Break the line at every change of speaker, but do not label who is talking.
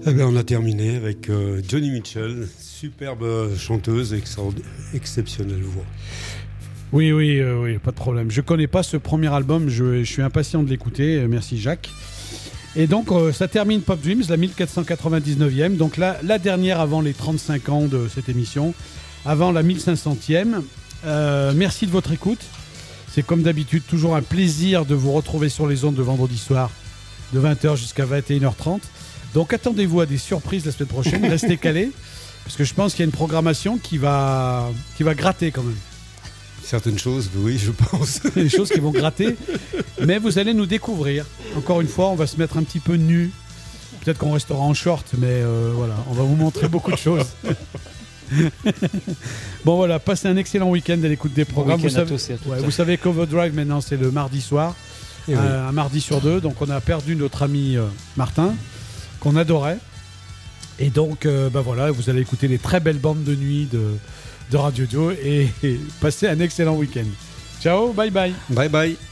Eh bien, on a terminé avec Joni Mitchell, superbe chanteuse, exceptionnelle voix.
Oui, pas de problème. Je connais pas ce premier album, je suis impatient de l'écouter. Merci Jacques. Et donc ça termine Pop Dreams, la 1499e, donc la dernière avant les 35 ans de cette émission, avant la 1500e. Merci de votre écoute. C'est comme d'habitude toujours un plaisir de vous retrouver sur les ondes de vendredi soir de 20h jusqu'à 21h30. Donc attendez-vous à des surprises la semaine prochaine, restez calés, parce que je pense qu'il y a une programmation qui va gratter quand même.
Certaines choses, oui, je pense.
Des choses qui vont gratter, mais vous allez nous découvrir. Encore une fois, on va se mettre un petit peu nus. Peut-être qu'on restera en short, mais voilà, on va vous montrer beaucoup de choses. Bon voilà, passez un excellent week-end à l'écoute des programmes. Vous savez qu'Overdrive maintenant c'est le mardi soir, un mardi sur deux. Donc on a perdu notre ami Martin, qu'on adorait. Et donc voilà, vous allez écouter les très belles bandes de nuit de Radio Dio et passer un excellent week-end. Ciao, bye bye.
Bye bye.